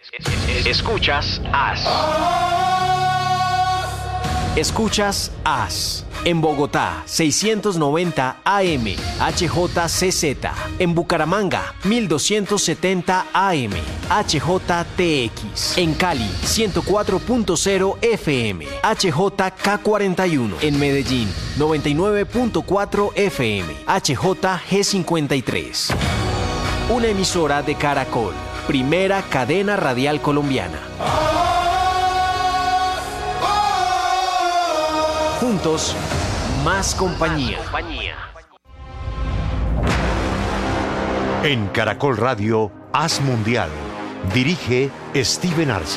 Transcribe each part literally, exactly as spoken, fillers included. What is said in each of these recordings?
Escuchas A S. Escuchas A S. En Bogotá, seiscientos noventa A M, H J C Z. En Bucaramanga, mil doscientos setenta A M, H J T X. En Cali, ciento cuatro punto cero F M, H J K cuarenta y uno. En Medellín, noventa y nueve punto cuatro F M, H J G cincuenta y tres. Una emisora de Caracol, primera cadena radial colombiana. Juntos, más compañía. En Caracol Radio, As Mundial. Dirige Steven Arce.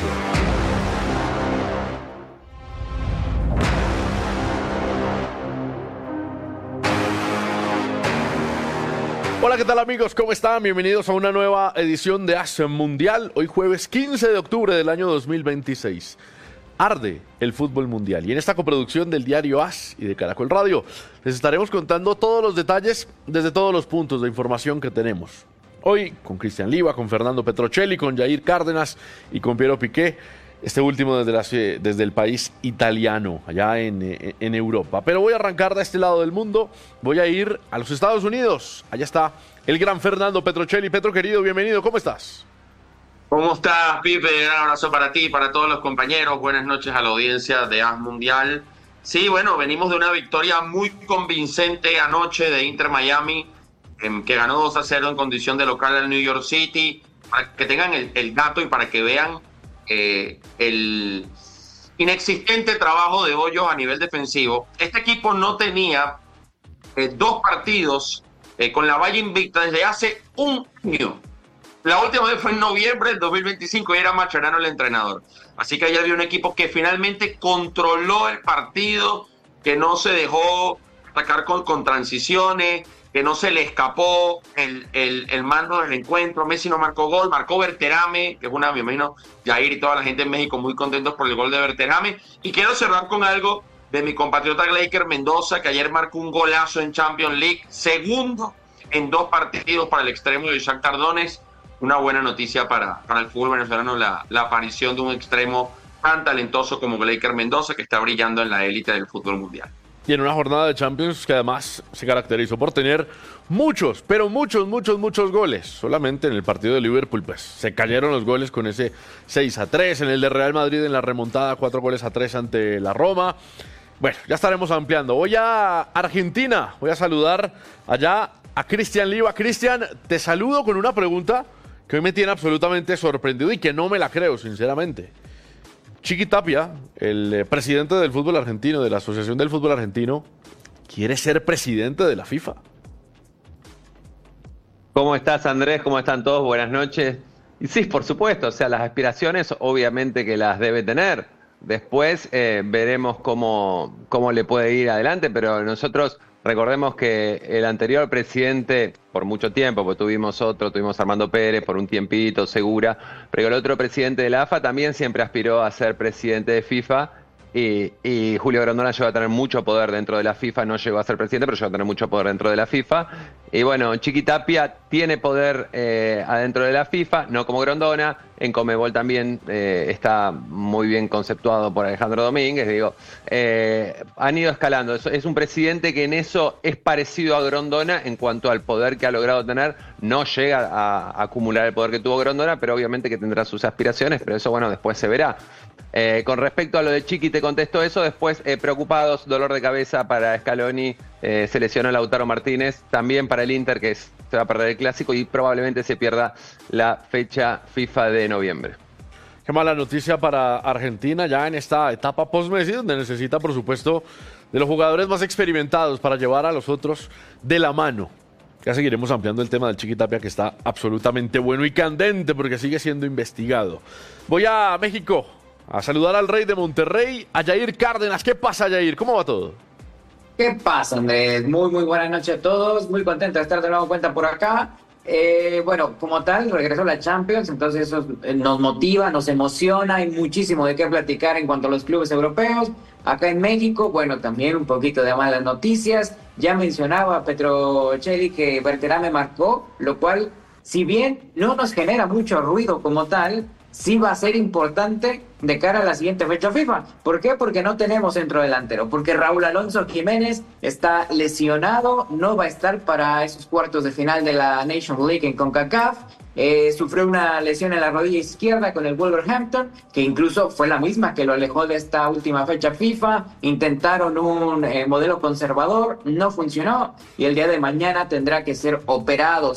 Hola, ¿qué tal amigos? ¿Cómo están? Bienvenidos a una nueva edición de As Mundial. Hoy jueves quince de octubre del año dos mil veintiséis. Arde el fútbol mundial y en esta coproducción del diario A S y de Caracol Radio les estaremos contando todos los detalles desde todos los puntos de información que tenemos. Hoy con Cristian Liva, con Fernando Petrocelli, con Jair Cárdenas y con Piero Piqué, este último desde, la, desde el país italiano, allá en, en Europa. Pero voy a arrancar de este lado del mundo, voy a ir a los Estados Unidos. Allá está el gran Fernando Petrocelli. Petro querido, bienvenido, ¿cómo estás? ¿Cómo estás, Pipe? Un abrazo para ti y para todos los compañeros. Buenas noches a la audiencia de A S Mundial. Sí, bueno, venimos de una victoria muy convincente anoche de Inter Miami, eh, que ganó dos a cero en condición de local al New York City. Para que tengan el, el dato y para que vean eh, el inexistente trabajo de Hoyos a nivel defensivo. Este equipo no tenía eh, dos partidos eh, con la valla invicta desde hace un año. La última vez fue en noviembre del dos mil veinticinco y era Mascherano el entrenador. Así que ayer había un equipo que finalmente controló el partido, que no se dejó atacar con, con transiciones, que no se le escapó el, el, el mando del encuentro. Messi no marcó gol, marcó Berterame, que es una, me imagino, Jair y toda la gente en México muy contentos por el gol de Berterame. Y quiero cerrar con algo de mi compatriota Gleiker Mendoza, que ayer marcó un golazo en Champions League, segundo en dos partidos para el extremo de Shakhtar Donetsk. Una buena noticia para, para el fútbol venezolano, la, la aparición de un extremo tan talentoso como Gleiker Mendoza, que está brillando en la élite del fútbol mundial. Y en una jornada de Champions que además se caracterizó por tener muchos, pero muchos, muchos, muchos goles. Solamente en el partido de Liverpool, pues, se cayeron los goles con ese seis a tres. En el de Real Madrid, en la remontada, cuatro goles a tres ante la Roma. Bueno, ya estaremos ampliando. Voy a Argentina. Voy a saludar allá a Cristian Liva. Cristian, te saludo con una pregunta que hoy me tiene absolutamente sorprendido y que no me la creo, sinceramente. Chiqui Tapia, el eh, presidente del fútbol argentino, de la Asociación del Fútbol Argentino, quiere ser presidente de la FIFA. ¿Cómo estás, Andrés? ¿Cómo están todos? Buenas noches. Y sí, por supuesto, o sea, las aspiraciones obviamente que las debe tener. Después eh, veremos cómo, cómo le puede ir adelante, pero nosotros recordemos que el anterior presidente, por mucho tiempo, porque tuvimos otro, tuvimos a Armando Pérez por un tiempito, Segura, pero el otro presidente de la A F A también siempre aspiró a ser presidente de FIFA y, y Julio Grondona llegó a tener mucho poder dentro de la FIFA, no llegó a ser presidente, pero llegó a tener mucho poder dentro de la FIFA. Y bueno, Chiqui Tapia tiene poder eh, adentro de la FIFA, no como Grondona. En Conmebol también eh, está muy bien conceptuado por Alejandro Domínguez. Digo, eh, han ido escalando. Es, es un presidente que en eso es parecido a Grondona en cuanto al poder que ha logrado tener. No llega a, a acumular el poder que tuvo Grondona, pero obviamente que tendrá sus aspiraciones, pero eso, bueno, después se verá. Eh, con respecto a lo de Chiqui, te contesto eso. Después, eh, preocupados, dolor de cabeza para Scaloni, eh, se lesionó Lautaro Martínez, también para el Inter, que es, se va a perder el Clásico y probablemente se pierda la fecha FIFA de noviembre. Qué mala noticia para Argentina ya en esta etapa post-Messi, donde necesita, por supuesto, de los jugadores más experimentados para llevar a los otros de la mano. Ya seguiremos ampliando el tema del Chiqui Tapia, que está absolutamente bueno y candente porque sigue siendo investigado. Voy a México a saludar al rey de Monterrey, a Jair Cárdenas. ¿Qué pasa, Jair? ¿Cómo va todo? ¿Qué pasa, Andrés? Muy, muy buenas noches a todos. Muy contento de estar de nuevo cuenta por acá. Eh, bueno, como tal, regresó la Champions, entonces eso nos motiva, nos emociona. Hay muchísimo de qué platicar en cuanto a los clubes europeos. Acá en México, bueno, también un poquito de malas noticias. Ya mencionaba Petrocelli que Berterame marcó, lo cual, si bien no nos genera mucho ruido como tal, sí va a ser importante de cara a la siguiente fecha FIFA. ¿Por qué? Porque no tenemos centro delantero, porque Raúl Alonso Jiménez está lesionado, no va a estar para esos cuartos de final de la Nations League en CONCACAF. Eh, sufrió una lesión en la rodilla izquierda con el Wolverhampton, que incluso fue la misma que lo alejó de esta última fecha FIFA. Intentaron un eh, modelo conservador, no funcionó, y el día de mañana tendrá que ser operado